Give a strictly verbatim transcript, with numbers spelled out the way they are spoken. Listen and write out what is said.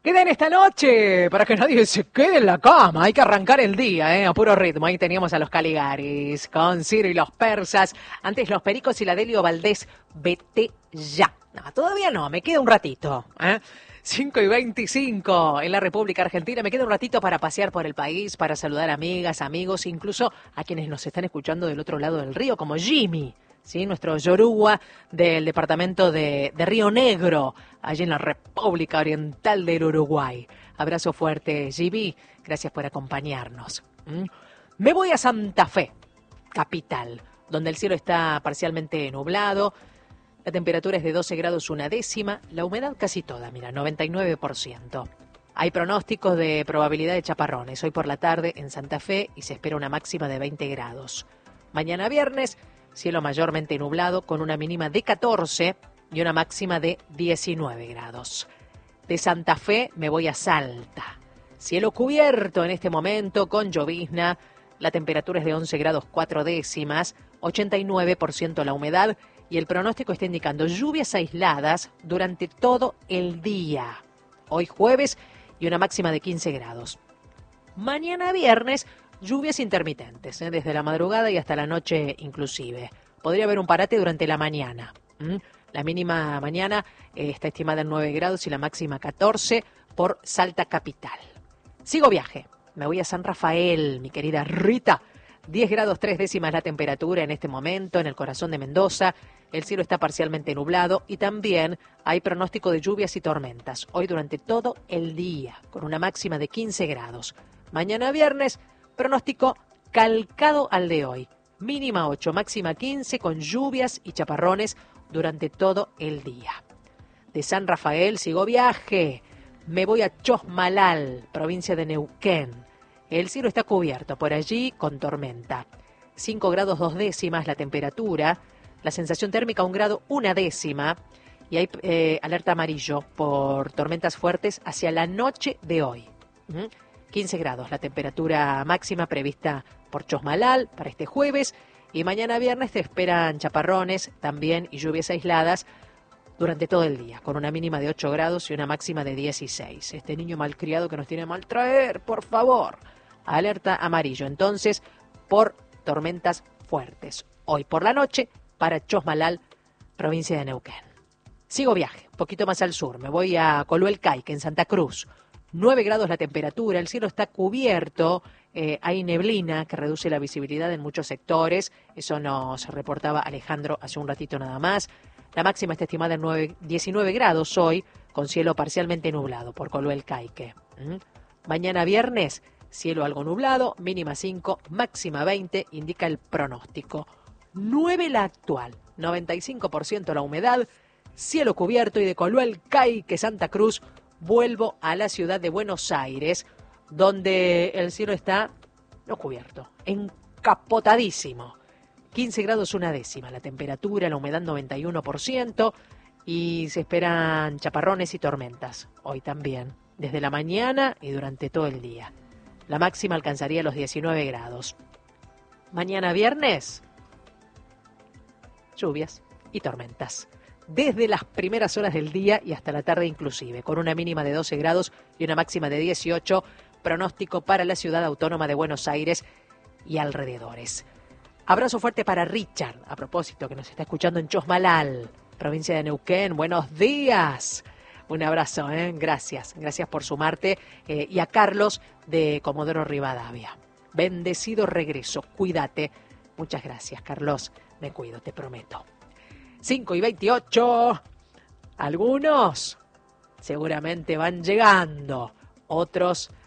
Queden esta noche para que nadie se quede en la cama. Hay que arrancar el día, ¿eh? A puro ritmo. Ahí teníamos a los Caligaris con Ciro y los Persas. Antes los Pericos y la Delio Valdés. Vete ya. No, todavía no. Me queda un ratito, ¿eh? cinco y veinticinco en la República Argentina. Me queda un ratito para pasear por el país, para saludar amigas, amigos, incluso a quienes nos están escuchando del otro lado del río, como Jimmy. Sí, nuestro Yoruba del departamento de, de Río Negro, allí en la República Oriental del Uruguay. Abrazo fuerte, G B. Gracias por acompañarnos. ¿Mm? Me voy a Santa Fe, capital, donde el cielo está parcialmente nublado. La temperatura es de doce grados una décima. La humedad casi toda, mira, noventa y nueve por ciento. Hay pronósticos de probabilidad de chaparrones hoy por la tarde en Santa Fe y se espera una máxima de veinte grados. Mañana viernes, cielo mayormente nublado con una mínima de catorce y una máxima de diecinueve grados. De Santa Fe me voy a Salta. Cielo cubierto en este momento con llovizna. La temperatura es de once grados cuatro décimas, ochenta y nueve por ciento la humedad y el pronóstico está indicando lluvias aisladas durante todo el día. Hoy jueves y una máxima de quince grados. Mañana viernes, lluvias intermitentes, ¿eh? Desde la madrugada y hasta la noche inclusive. Podría haber un parate durante la mañana. ¿Mm? La mínima mañana eh, está estimada en nueve grados y la máxima catorce por Salta capital. Sigo viaje. Me voy a San Rafael, mi querida Rita. diez grados tres décimas la temperatura en este momento en el corazón de Mendoza. El cielo está parcialmente nublado y también hay pronóstico de lluvias y tormentas. Hoy durante todo el día, con una máxima de quince grados. Mañana viernes, pronóstico calcado al de hoy. Mínima ocho, máxima quince, con lluvias y chaparrones durante todo el día. De San Rafael sigo viaje. Me voy a Chosmalal, provincia de Neuquén. El cielo está cubierto por allí con tormenta. cinco grados dos décimas la temperatura. La sensación térmica un grado una décima. Y hay eh, alerta amarillo por tormentas fuertes hacia la noche de hoy. ¿Mm? quince grados la temperatura máxima prevista por Chosmalal para este jueves y mañana viernes te esperan chaparrones también y lluvias aisladas durante todo el día, con una mínima de ocho grados y una máxima de dieciséis. Este niño malcriado que nos tiene mal traer, por favor. Alerta amarillo, entonces, por tormentas fuertes. Hoy por la noche para Chosmalal, provincia de Neuquén. Sigo viaje, un poquito más al sur. Me voy a Coluelcaique, en Santa Cruz. nueve grados la temperatura, el cielo está cubierto, eh, hay neblina que reduce la visibilidad en muchos sectores, eso nos reportaba Alejandro hace un ratito nada más. La máxima está estimada en nueve, diecinueve grados hoy, con cielo parcialmente nublado por Coluelcaique. ¿Mm? Mañana viernes, cielo algo nublado, mínima cinco, máxima veinte, indica el pronóstico. nueve la actual, noventa y cinco por ciento la humedad, cielo cubierto y de Coluelcaique, Santa Cruz, vuelvo a la ciudad de Buenos Aires, donde el cielo está no cubierto, encapotadísimo. quince grados una décima la temperatura, la humedad noventa y uno por ciento y se esperan chaparrones y tormentas. Hoy también, desde la mañana y durante todo el día. La máxima alcanzaría los diecinueve grados. Mañana viernes, lluvias y tormentas. Desde las primeras horas del día y hasta la tarde inclusive, con una mínima de doce grados y una máxima de dieciocho, pronóstico para la ciudad autónoma de Buenos Aires y alrededores. Abrazo fuerte para Richard, a propósito, que nos está escuchando en Chosmalal, provincia de Neuquén. Buenos días. Un abrazo, ¿eh? Gracias, gracias por sumarte. Eh, y a Carlos de Comodoro Rivadavia. Bendecido regreso, cuídate. Muchas gracias, Carlos. Me cuido, te prometo. cinco y veintiocho. Algunos seguramente van llegando, otros